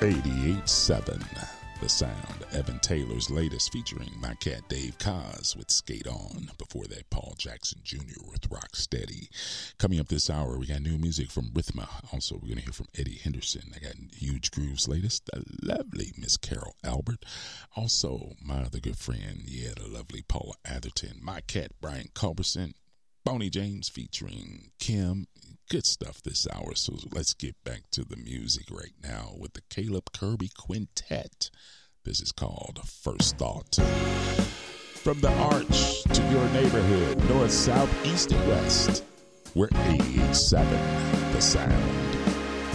88.7 The Sound, Evan Taylor's latest, featuring my cat Dave Koz with Skate On. Before that, Paul Jackson Jr. with Rock Steady. Coming up this hour, we got new music from Rhythma. Also, we're going to hear from Eddie Henderson. I got Huge Groove's latest, the lovely Miss Carol Albert. Also, my other good friend, the lovely Paula Atherton. My cat Brian Culberson. Boney James featuring Kim. Good stuff this hour. So let's get back to the music right now with the Caleb Kirby Quintet. This is called First Thought. From the Arch to your neighborhood, north, south, east, and west, we're 88.7 The Sound.